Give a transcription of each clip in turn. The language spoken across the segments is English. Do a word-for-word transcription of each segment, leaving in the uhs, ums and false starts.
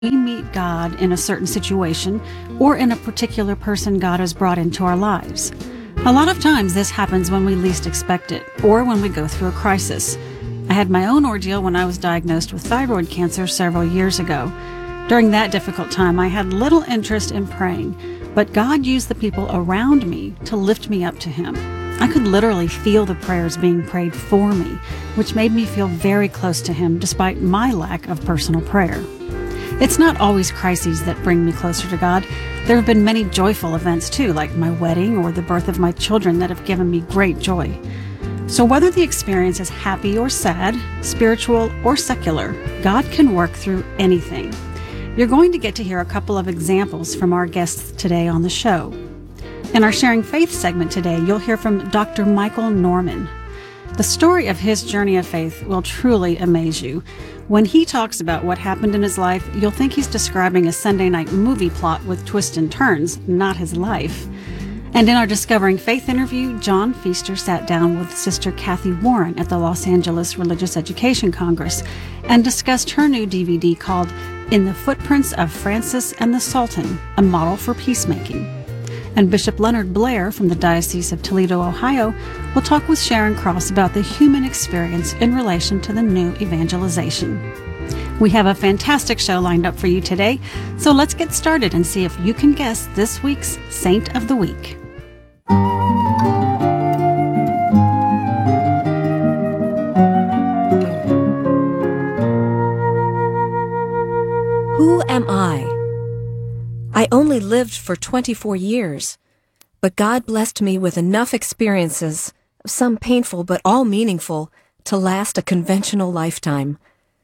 we meet God in a certain situation or in a particular person God has brought into our lives. A lot of times this happens when we least expect it or when we go through a crisis. I had my own ordeal when I was diagnosed with thyroid cancer several years ago. During that difficult time, I had little interest in praying, but God used the people around me to lift me up to Him. I could literally feel the prayers being prayed for me, which made me feel very close to Him despite my lack of personal prayer. It's not always crises that bring me closer to God. There have been many joyful events too, like my wedding or the birth of my children that have given me great joy. So whether the experience is happy or sad, spiritual or secular, God can work through anything. You're going to get to hear a couple of examples from our guests today on the show. In our Sharing Faith segment today, you'll hear from Doctor Michael Norman. The story of his journey of faith will truly amaze you. When he talks about what happened in his life, you'll think he's describing a Sunday night movie plot with twists and turns, not his life. And in our Discovering Faith interview, John Feaster sat down with Sister Kathy Warren at the Los Angeles Religious Education Congress and discussed her new D V D called In the Footprints of Francis and the Sultan, a Model for Peacemaking. And Bishop Leonard Blair from the Diocese of Toledo, Ohio, will talk with Sharon Cross about the human experience in relation to the new evangelization. We have a fantastic show lined up for you today, so let's get started and see if you can guess this week's Saint of the Week. Who am I? I only lived for twenty-four years, but God blessed me with enough experiences, some painful but all meaningful, to last a conventional lifetime.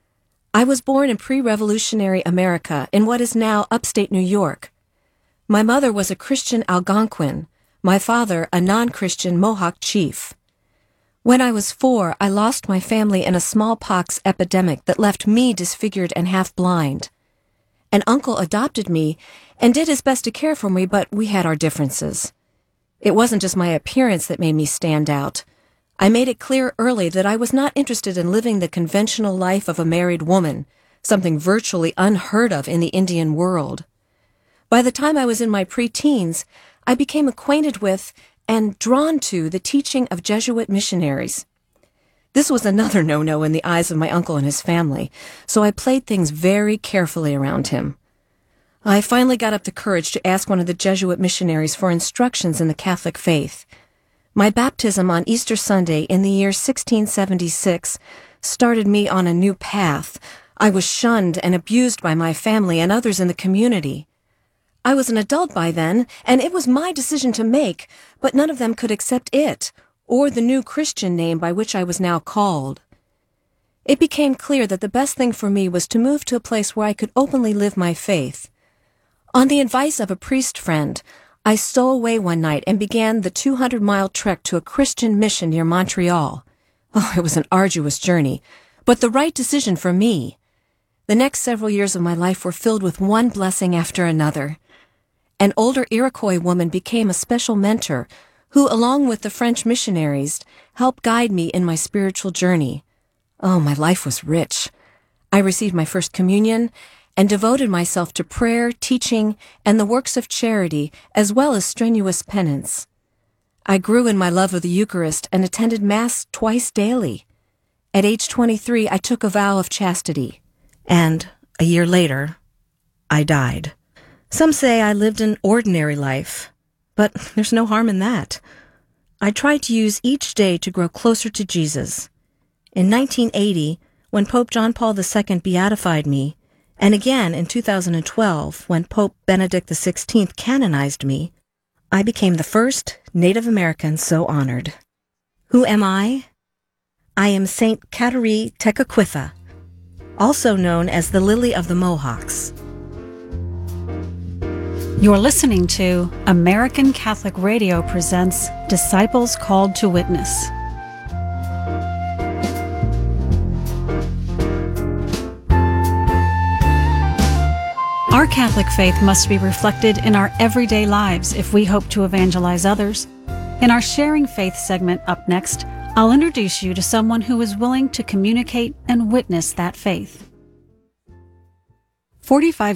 I was born in pre-revolutionary America in what is now upstate New York. My mother was a Christian Algonquin, my father a non-Christian Mohawk chief. When I was four, I lost my family in a smallpox epidemic that left me disfigured and half-blind. An uncle adopted me and did his best to care for me, but we had our differences. It wasn't just my appearance that made me stand out. I made it clear early that I was not interested in living the conventional life of a married woman, something virtually unheard of in the Indian world. By the time I was in my pre-teens, I became acquainted with and drawn to the teaching of Jesuit missionaries. This was another no-no in the eyes of my uncle and his family, so I played things very carefully around him. I finally got up the courage to ask one of the Jesuit missionaries for instructions in the Catholic faith. My baptism on Easter Sunday in the year sixteen seventy-six started me on a new path. I was shunned and abused by my family and others in the community. I was an adult by then, and it was my decision to make, but none of them could accept it, or the new Christian name by which I was now called. It became clear that the best thing for me was to move to a place where I could openly live my faith. On the advice of a priest friend, I stole away one night and began the two hundred mile trek to a Christian mission near Montreal. Oh, it was an arduous journey, but the right decision for me. The next several years of my life were filled with one blessing after another. An older Iroquois woman became a special mentor who, along with the French missionaries, helped guide me in my spiritual journey. Oh, my life was rich. I received my first communion and devoted myself to prayer, teaching, and the works of charity, as well as strenuous penance. I grew in my love of the Eucharist and attended Mass twice daily. At age twenty-three, I took a vow of chastity. And, a year later, I died. Some say I lived an ordinary life, but there's no harm in that. I tried to use each day to grow closer to Jesus. In nineteen eighty, when Pope John Paul the Second beatified me, and again in two thousand twelve, when Pope Benedict the Sixteenth canonized me, I became the first Native American so honored. Who am I? I am Saint Kateri Tekakwitha, also known as the Lily of the Mohawks. You're listening to American Catholic Radio presents Disciples Called to Witness. Our Catholic faith must be reflected in our everyday lives if we hope to evangelize others. In our Sharing Faith segment up next, I'll introduce you to someone who is willing to communicate and witness that faith. forty-five